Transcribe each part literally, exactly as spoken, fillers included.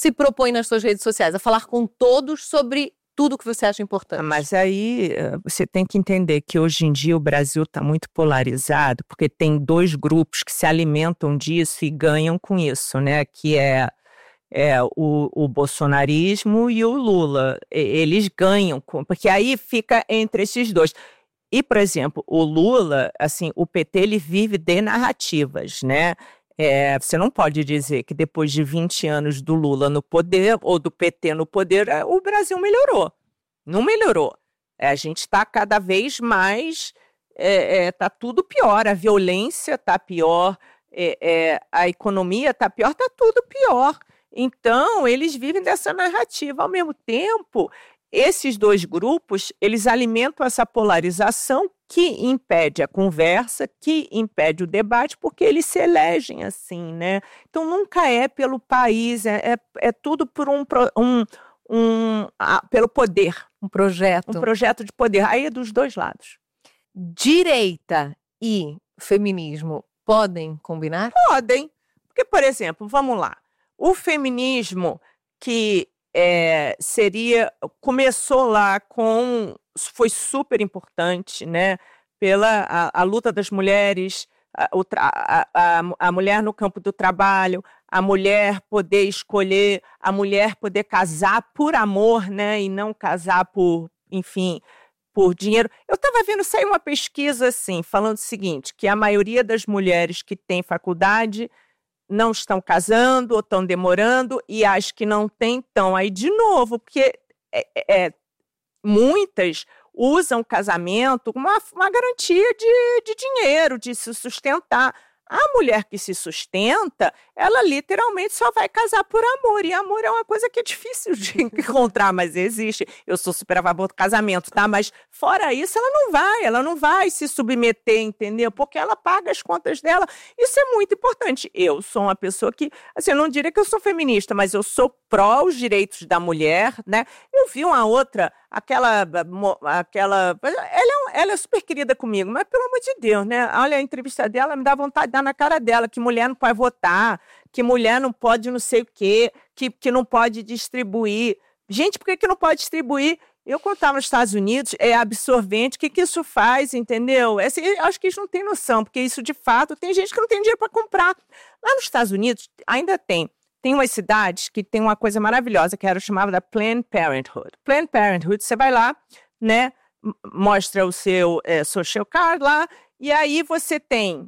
se propõe nas suas redes sociais? A falar com todos sobre tudo que você acha importante. Mas aí você tem que entender que hoje em dia o Brasil está muito polarizado, porque tem dois grupos que se alimentam disso e ganham com isso, né? Que é, é o, o bolsonarismo e o Lula. Eles ganham, com, porque aí fica entre esses dois. E, por exemplo, o Lula, assim, o P T, ele vive de narrativas, né? É, você não pode dizer que depois de vinte anos do Lula no poder, ou do P T no poder, o Brasil melhorou. Não melhorou. É, a gente está cada vez mais... Está é, é, tudo pior. A violência está pior, é, é, a economia está pior, está tudo pior. Então, eles vivem dessa narrativa. Ao mesmo tempo, esses dois grupos, eles alimentam essa polarização que impede a conversa, que impede o debate, porque eles se elegem assim, né? Então, nunca é pelo país, é, é, é tudo por um, um, um ah, pelo poder. Um projeto. Um projeto de poder. Aí é dos dois lados. Direita e feminismo podem combinar? Podem. Porque, por exemplo, vamos lá. O feminismo que é, seria... Começou lá com... Foi super importante, né? Pela a, a luta das mulheres, a, a, a, a mulher no campo do trabalho, a mulher poder escolher, a mulher poder casar por amor, né? E não casar por, enfim, por dinheiro. Eu estava vendo sair uma pesquisa assim, falando o seguinte, que a maioria das mulheres que têm faculdade não estão casando ou estão demorando, e as que não têm estão aí de novo, porque é, é, muitas usam o casamento como uma, uma garantia de, de dinheiro, de se sustentar. A mulher que se sustenta, ela literalmente só vai casar por amor. E amor é uma coisa que é difícil de encontrar, mas existe. Eu sou super a favor do casamento, tá? Mas fora isso, ela não vai, ela não vai se submeter, entendeu? Porque ela paga as contas dela. Isso é muito importante. Eu sou uma pessoa que, assim, eu não diria que eu sou feminista, mas eu sou pró os direitos da mulher, né? Eu vi uma outra, aquela, aquela, ela é, ela é super querida comigo, mas pelo amor de Deus, né? Olha a entrevista dela, me dá vontade de dar na cara dela, que mulher não pode votar, que mulher não pode não sei o quê, que, que não pode distribuir. Gente, por que, que não pode distribuir? Eu, quando estava nos Estados Unidos, é absorvente, o que, que isso faz, entendeu? É, assim, eu acho que eles não têm noção, porque isso, de fato, tem gente que não tem dinheiro para comprar. Lá nos Estados Unidos, ainda tem. Tem umas cidades que tem uma coisa maravilhosa, que era chamada da Planned Parenthood. Planned Parenthood, você vai lá, né, mostra o seu é, social card lá, e aí você tem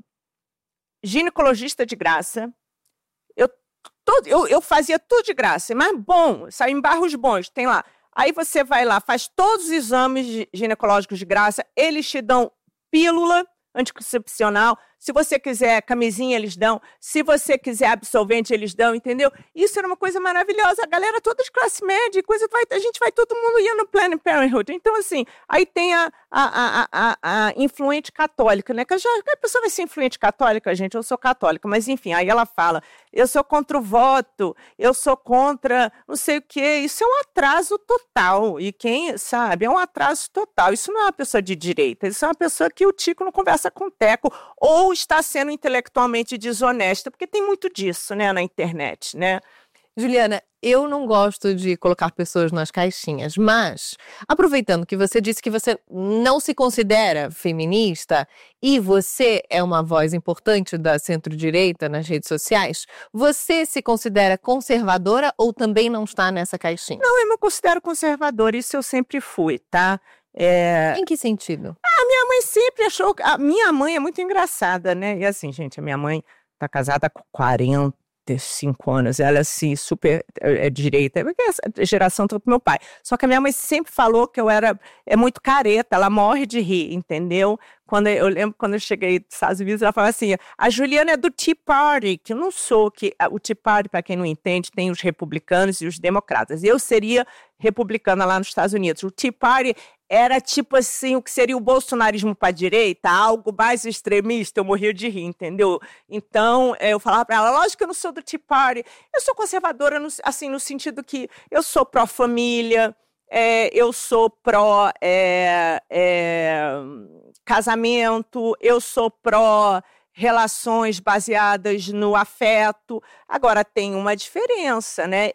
ginecologista de graça. Eu, todo, eu, eu fazia tudo de graça, mas bom, saiu em bairros bons, tem lá. Aí você vai lá, faz todos os exames ginecológicos de graça, eles te dão pílula anticoncepcional, se você quiser camisinha, eles dão, se você quiser absorvente, eles dão, entendeu? Isso era uma coisa maravilhosa, a galera toda de classe média, coisa, vai, a gente vai todo mundo ir no Planned Parenthood. Então, assim, aí tem a, a, a, a, a influente católica, né? Que já, a pessoa vai ser influente católica, gente, eu sou católica, mas enfim, aí ela fala, eu sou contra o voto, eu sou contra não sei o quê, isso é um atraso total, e quem sabe, é um atraso total, isso não é uma pessoa de direita, isso é uma pessoa que o Tico não conversa com o Teco, ou está sendo intelectualmente desonesta, porque tem muito disso, né, na internet, né? Juliana, eu não gosto de colocar pessoas nas caixinhas, mas aproveitando que você disse que você não se considera feminista e você é uma voz importante da centro-direita nas redes sociais, você se considera conservadora ou também não está nessa caixinha? Não, eu me considero conservadora, isso eu sempre fui, tá? É... Em que sentido? A minha mãe sempre achou... A minha mãe é muito engraçada, né? E assim, gente, a minha mãe tá casada com quarenta e cinco anos. Ela, assim, super é, direita. É essa geração toda do meu pai. Só que a minha mãe sempre falou que eu era... É muito careta. Ela morre de rir, entendeu? Quando eu, eu lembro quando eu cheguei dos Estados Unidos, ela falava assim, a Juliana é do Tea Party, que eu não sou. Que, o Tea Party, para quem não entende, tem os republicanos e os democratas. Eu seria republicana lá nos Estados Unidos. O Tea Party era tipo assim, o que seria o bolsonarismo para a direita, algo mais extremista, eu morria de rir, entendeu? Então, eu falava para ela, lógico que eu não sou do Tea Party, eu sou conservadora, no, assim, no sentido que eu sou pró-família, é, eu sou pró é, é, casamento, eu sou pró relações baseadas no afeto. Agora, tem uma diferença, né?